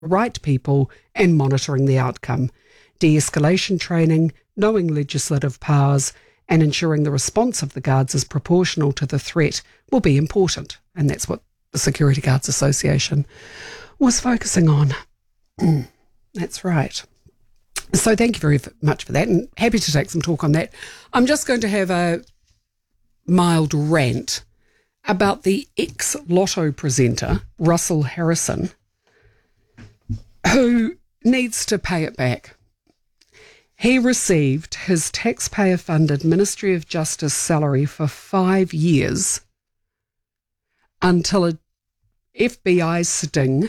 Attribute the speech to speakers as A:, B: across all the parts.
A: right people and monitoring the outcome. De-escalation training, knowing legislative powers, and ensuring the response of the guards is proportional to the threat will be important. And that's what the Security Guards Association was focusing on. That's right. So thank you very much for that, and happy to take some talk on that. I'm just going to have a mild rant about the ex-Lotto presenter, Russell Harrison, who needs to pay it back. He received his taxpayer-funded Ministry of Justice salary for 5 years until a FBI sting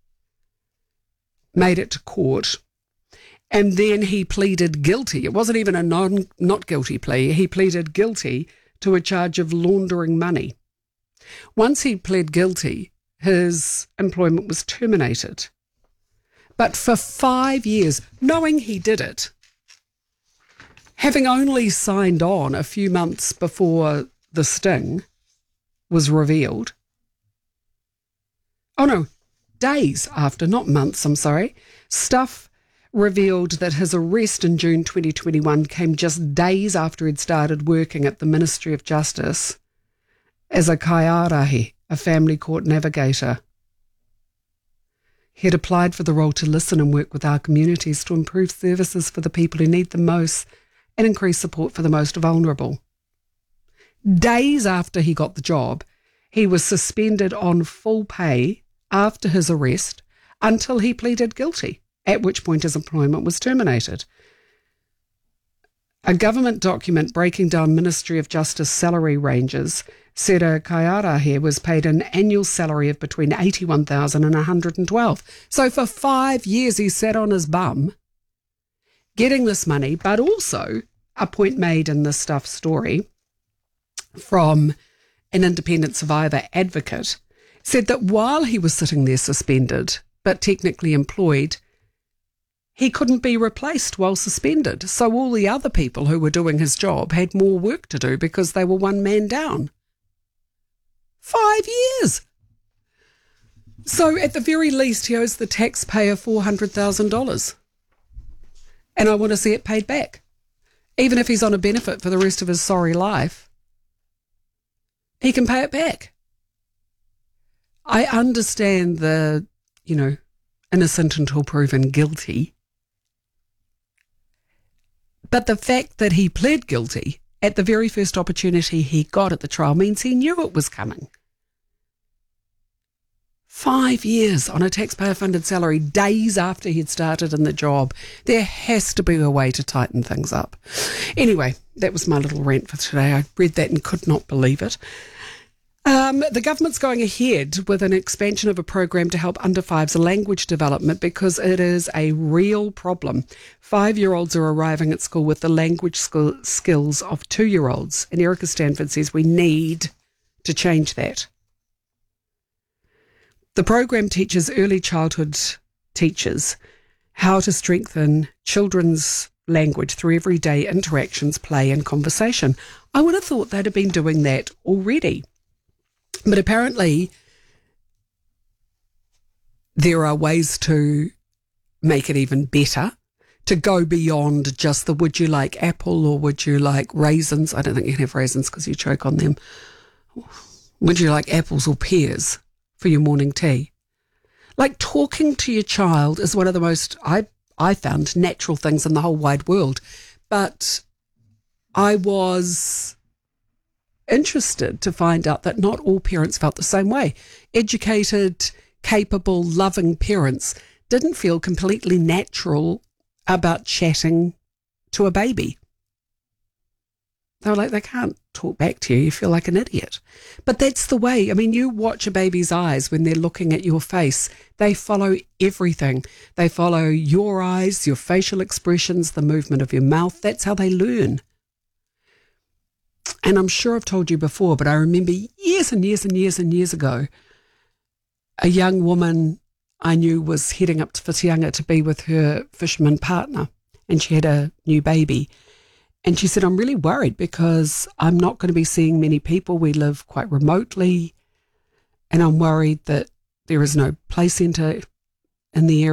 A: made it to court, and then he pleaded guilty. It wasn't even a not guilty plea. He pleaded guilty to a charge of laundering money. Once he pled guilty, his employment was terminated. But for 5 years, knowing he did it, having only signed on a few months before the sting was revealed. Oh no, days after, not months, I'm sorry. Stuff revealed that his arrest in June 2021 came just days after he'd started working at the Ministry of Justice as a kaiarahi, a family court navigator. He had applied for the role to listen and work with our communities to improve services for the people who need them most and increase support for the most vulnerable. Days after he got the job, he was suspended on full pay after his arrest until he pleaded guilty, at which point his employment was terminated. A government document breaking down Ministry of Justice salary ranges said a kaiarahi was paid an annual salary of between $81,000 and $112,000. So for 5 years he sat on his bum getting this money, but also a point made in this Stuff story from an independent survivor advocate said that while he was sitting there suspended but technically employed, he couldn't be replaced while suspended. So all the other people who were doing his job had more work to do because they were one man down. 5 years. So at the very least, he owes the taxpayer $400,000. And I want to see it paid back. Even if he's on a benefit for the rest of his sorry life, he can pay it back. I understand the, innocent until proven guilty. But the fact that he pled guilty at the very first opportunity he got at the trial means he knew it was coming. 5 years on a taxpayer-funded salary, days after he'd started in the job. There has to be a way to tighten things up. Anyway, that was my little rant for today. I read that and could not believe it. The government's going ahead with an expansion of a program to help under fives language development because it is a real problem. 5-year-olds are arriving at school with the language skills of 2-year-olds. And Erica Stanford says we need to change that. The program teaches early childhood teachers how to strengthen children's language through everyday interactions, play and conversation. I would have thought they'd have been doing that already. But apparently there are ways to make it even better, to go beyond just the would you like apple or would you like raisins. I don't think you can have raisins because you choke on them. Would you like apples or pears for your morning tea? Like talking to your child is one of the most, I found, natural things in the whole wide world. But I was interested to find out that not all parents felt the same way. Educated, capable, loving parents didn't feel completely natural about chatting to a baby. They were like, they can't talk back to you. You feel like an idiot. But that's the way. I mean, you watch a baby's eyes when they're looking at your face. They follow everything. They follow your eyes, your facial expressions, the movement of your mouth. That's how they learn. And I'm sure I've told you before, but I remember years and years and years and years ago, a young woman I knew was heading up to Whitianga to be with her fisherman partner, and she had a new baby. And she said, I'm really worried because I'm not going to be seeing many people. We live quite remotely, and I'm worried that there is no play centre in the area.